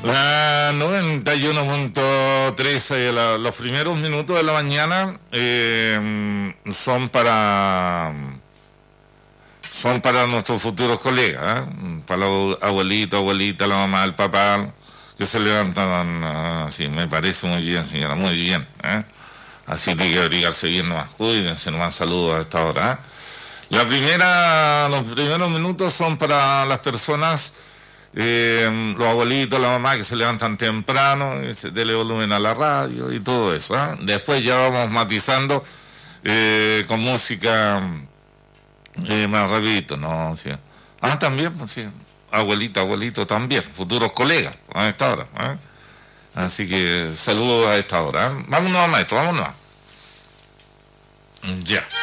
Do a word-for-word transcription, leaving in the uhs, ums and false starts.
La noventa y uno punto trece, la, los primeros minutos de la mañana eh, son para son para nuestros futuros colegas, ¿eh? Para los abuelitos, abuelitas, la mamá, el papá, que se levantan así. Me parece muy bien, señora, muy bien, ¿eh? Así tiene que abrigarse bien nomás. Cuídense nomás, saludos a esta hora, ¿eh? La primera, los primeros minutos son para las personas, eh, los abuelitos, la mamá que se levantan temprano, y se dele volumen a la radio y todo eso, ¿eh? Después ya vamos matizando eh, con música eh, más rapidito, ¿no? Sí. Ah, también, pues sí. Abuelita, abuelito también, futuros colegas a esta hora, ¿eh? Así que saludos a esta hora, ¿eh? Vámonos, maestro, vámonos. Ya.